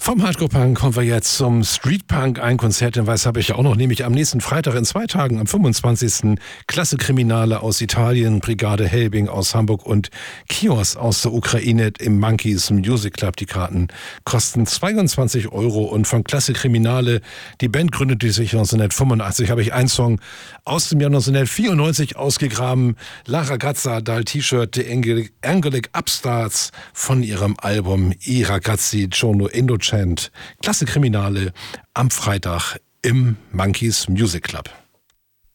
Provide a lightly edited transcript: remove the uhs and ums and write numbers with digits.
Vom Hardcore-Punk kommen wir jetzt zum Street-Punk. Ein Konzerthinweis habe ich ja auch noch, nämlich am nächsten Freitag in 2 Tagen, am 25. Klasse Kriminale aus Italien, Brigade Helbing aus Hamburg und Kios aus der Ukraine im Monkeys Music Club. Die Karten kosten 22 Euro und von Klasse Kriminale, die Band gründete sich 1985, habe ich einen Song aus dem Jahr 1994 ausgegraben. La Ragazza dal T-Shirt, The Angelic Upstarts von ihrem Album I Ragazzi Giorno Indocent. Klasse Kriminale am Freitag im Monkeys Music Club.